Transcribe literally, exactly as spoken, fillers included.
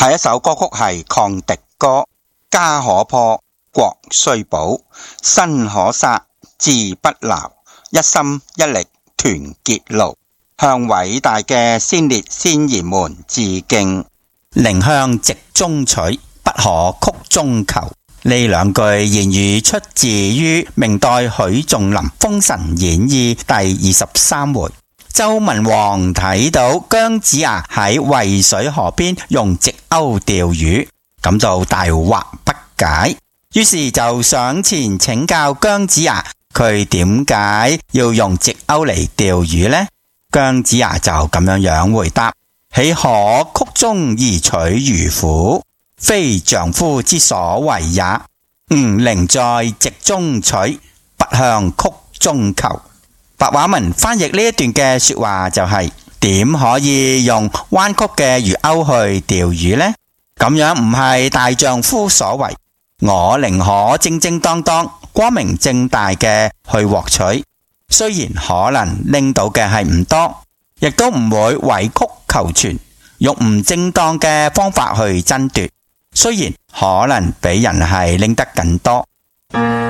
下一首歌曲係抗敵歌，家可破，國須保，身可殺，志不撓，一心一力團結牢，向偉大嘅先烈先賢們致敬。寧向直中取，不可曲中求。呢兩句言語出自於明代許仲林《封神演義》第二十三回。周文王睇到姜子牙喺渭水河邊用直鈎釣魚，感到大惑不解，於是就上前請教姜子牙，佢點解要用直鈎嚟釣魚呢？姜子牙就咁樣樣回答：豈可曲中而取魚乎？非丈夫之所為也。吾寧在直中取，不向曲中求。白話文翻譯呢一段嘅說話就係、是、點可以用彎曲嘅魚鈎去釣魚呢？咁樣唔係大丈夫所為，我寧可正正當當、光明正大嘅去獲取。雖然可能拎到嘅係唔多，亦都唔會委曲求全，用唔正當嘅方法去爭奪。雖然可能比人係拎得更多。